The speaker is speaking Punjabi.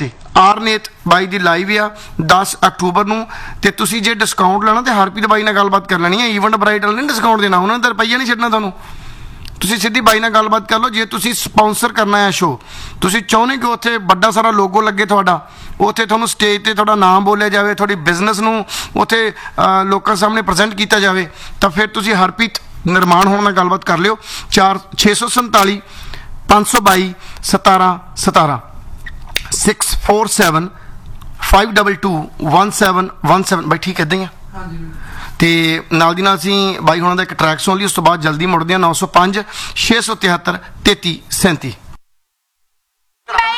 ਤੇ ਆਰਨੇਤ ਬਾਈ ਦੀ ਲਾਈਵ ਆ 10 ਅਕਤੂਬਰ ਨੂੰ। ਤੇ ਤੁਸੀਂ ਜੇ ਡਿਸਕਾਊਂਟ ਲੈਣਾ ਤੇ ਹਰਪ੍ਰੀਤ ਬਾਈ ਨਾਲ ਗੱਲਬਾਤ ਕਰ ਲੈਣੀ ਹੈ। ਈਵੈਂਟ ਬ੍ਰਾਈਡਲ ਨੇ ਡਿਸਕਾਊਂਟ ਦੇਣਾ, ਉਹਨਾਂ ਨੇ ਤਾਂ ਰੁਪਈਆ ਨਹੀਂ ਛੱਡਣਾ ਤੁਹਾਨੂੰ। ਤੁਸੀਂ ਸਿੱਧੀ ਬਾਈ ਨਾਲ ਗੱਲਬਾਤ ਕਰ ਲਓ। ਜੇ ਤੁਸੀਂ ਸਪਾਂਸਰ ਕਰਨਾ ਹੈ ਸ਼ੋ, ਤੁਸੀਂ ਚਾਹੁੰਦੇ ਕਿ ਉੱਥੇ ਵੱਡਾ ਸਾਰਾ ਲੋਗੋ ਲੱਗੇ ਤੁਹਾਡਾ, ਉੱਥੇ ਤੁਹਾਨੂੰ ਸਟੇਜ ਤੇ ਤੁਹਾਡਾ ਨਾਮ ਬੋਲਿਆ ਜਾਵੇ, ਤੁਹਾਡੀ ਬਿਜ਼ਨਸ ਨੂੰ ਉੱਥੇ ਲੋਕਾਂ ਸਾਹਮਣੇ ਪ੍ਰੈਜ਼ੈਂਟ ਕੀਤਾ ਜਾਵੇ, ਤਾਂ ਫਿਰ ਤੁਸੀਂ ਹਰਪ੍ਰੀਤ ਨਿਰਮਾਣ ਹੋਣ ਨਾਲ ਗੱਲਬਾਤ ਕਰ ਲਿਓ। 647 522 1717 647 522 1717 ਬਾਈ ਠੀਕ ਇੱਦਾਂ ਹੀ ਆ। ਤੇ ਨਾਲ ਦੀ ਨਾਲ ਅਸੀਂ ਬਾਈ ਹੁਣਾਂ ਦਾ ਇੱਕ ਟਰੈਕ ਸੁਣ ਲਈ, ਉਸ ਤੋਂ ਬਾਅਦ ਜਲਦੀ ਮੁੜਦੇ ਹਾਂ। 905 673 33 37।